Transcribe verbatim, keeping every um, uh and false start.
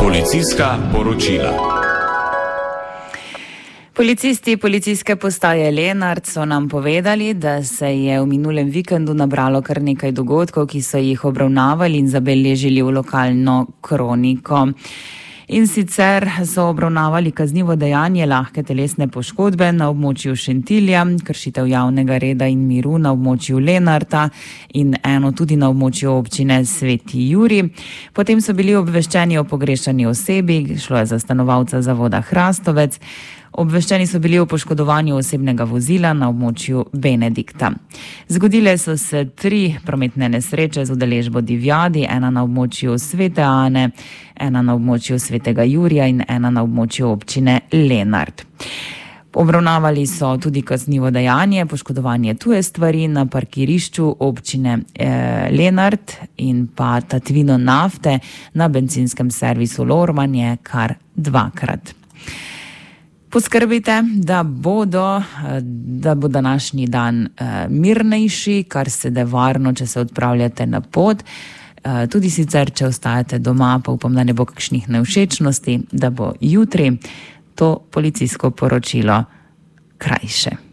Policijska poročila. Policisti policijske postaje Lenart so nam povedali, da se je v minulem vikendu nabralo kar nekaj dogodkov, ki so jih obravnavali in zabeležili v lokalno kroniko. In sicer so obravnavali kaznivo dejanje lahke telesne poškodbe na območju Šentilja, kršitev javnega reda in miru na območju Lenarta in eno tudi na območju občine Sveti Jurij. Potem so bili obveščeni o pogrešani osebi, šlo je za stanovalca zavoda Hrastovec. Obveščeni so bili o poškodovanju osebnega vozila na območju Benedikta. Zgodile so se tri prometne nesreče z udeležbo divjadi, ena na območju Svete Ane, ena na območju Svetega Jurija in ena na območju občine Lenart. Obravnavali so tudi kaznivo dejanje, poškodovanje tuje stvari na parkirišču občine eh, Lenart in pa tatvino nafte na benzinskem servisu Lorman je kar dvakrat. Poskrbite, da, bodo, da bo današnji dan mirnejši, kar se da varno, če se odpravljate na pot. Tudi sicer, če ostajate doma, pa upam, da ne bo kakšnih nevšečnosti, da bo jutri to policijsko poročilo krajše.